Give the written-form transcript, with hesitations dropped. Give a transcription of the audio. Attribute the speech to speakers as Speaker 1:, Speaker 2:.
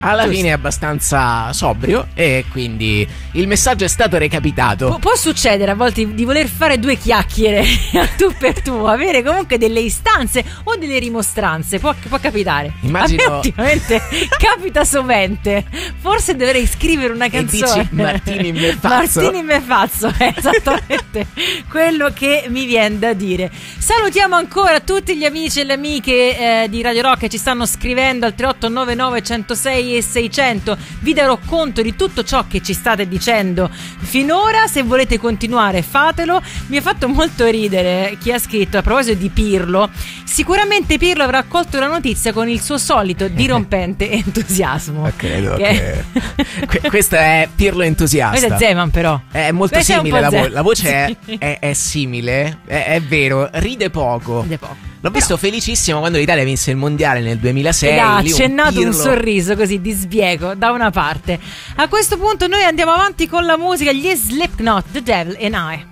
Speaker 1: Alla fine è abbastanza sobrio e quindi il messaggio è stato recapitato.
Speaker 2: Può succedere a volte di voler fare due chiacchiere a tu per tu, avere comunque delle istanze o delle rimostranze, può capitare.
Speaker 1: Immagino.
Speaker 2: A me ultimamente capita sovente. Forse dovrei scrivere una canzone.
Speaker 1: E dici Martini me fazzo.
Speaker 2: Martini me fazzo, è esattamente quello che mi viene da dire. Salutiamo ancora tutti gli amici e le amiche di Radio Rock che ci stanno scrivendo al 3899 106 e 600. Vi darò conto di tutto ciò che ci state dicendo finora. Se volete continuare, fatelo. Mi ha fatto molto ridere chi ha scritto a proposito di Pirlo. Sicuramente Pirlo avrà accolto la notizia con il suo solito dirompente entusiasmo.
Speaker 1: Credo che questo è Pirlo entusiasta.
Speaker 2: Questo è Zeman, però
Speaker 1: è molto
Speaker 2: questo
Speaker 1: simile,
Speaker 2: è
Speaker 1: la voce è simile, è vero, ride poco. L'ho visto felicissimo quando l'Italia vinse il mondiale nel 2006.
Speaker 2: Ed ha accennato un
Speaker 1: Pirlo...
Speaker 2: sorriso così di sbiego da una parte. A questo punto noi andiamo avanti con la musica. Gli Slipknot, The Devil and I.